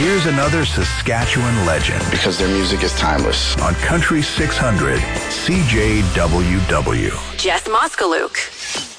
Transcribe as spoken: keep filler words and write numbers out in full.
Here's another Saskatchewan legend. Because their music is timeless. On Country six hundred, C J W W. Jess Moskaluke.